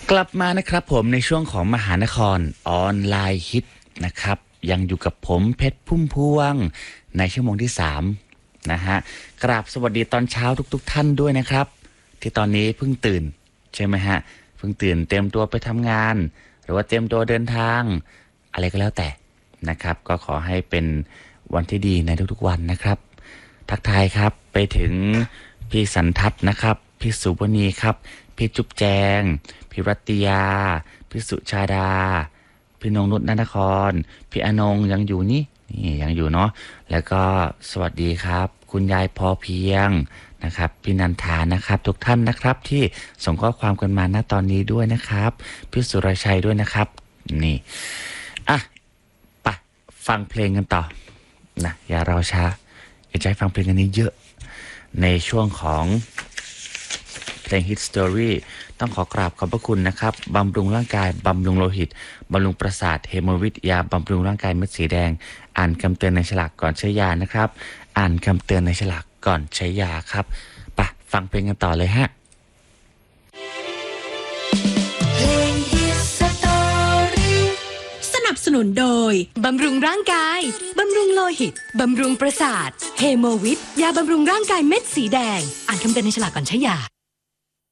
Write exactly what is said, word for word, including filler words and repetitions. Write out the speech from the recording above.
กลับมานะครับผมในช่วงของมหานครออนไลน์ฮิตนะครับยังอยู่กับผมเพชรพุ่มพวงในชั่วโมงที่สามนะฮะกราบสวัสดีตอนเช้าทุกๆทท่านด้วยนะครับที่ตอนนี้เพิ่งตื่นใช่ไหมฮะเพิ่งตื่นเตรียมตัวไปทำงานหรือว่าเตรียมตัวเดินทางอะไรก็แล้วแต่นะครับก็ขอให้เป็นวันที่ดีในทุกๆวันนะครับทักทายครับไปถึงพี่สันทัศน์นะครับพี่สุวณีครับพี่จุ๊บแจงพี่รัตยาพี่สุชาดาพี่นงนุชนนครพี่อนงยังอยู่นี่นี่ยังอยู่เนาะแล้วก็สวัสดีครับคุณยายพอเพียงนะครับพี่นันทานะครับทุกท่านนะครับที่ส่งข้อความกันมาณตอนนี้ด้วยนะครับพี่สุรชัยด้วยนะครับนี่อ่ะไปฟังเพลงกันต่อนะอย่ารอช้าอยากจะให้ฟังเพลงกันนี้เยอะในช่วงของเพลง Hit Story ต้องขอกราบขอบพระคุณนะครับบำรุงร่างกายบำรุงโลหิตบำรุงประสาทเฮโมวิทยาบำรุงร่างกายเม็ดสีแดงอ่านคำเตือนในฉลากก่อนใช้ยานะครับอ่านคำเตือนในฉลากก่อนใช้ยาครับไปฟังเพลงกันต่อเลยฮะเพลง Hit Story สนับสนุนโดยบำรุงร่างกายบำรุงโลหิตบำรุงประสาทเฮโมวิทยาบำรุงร่างกายเม็ดสีแดงอ่านคำเตือนในฉลากก่อนใช้ยา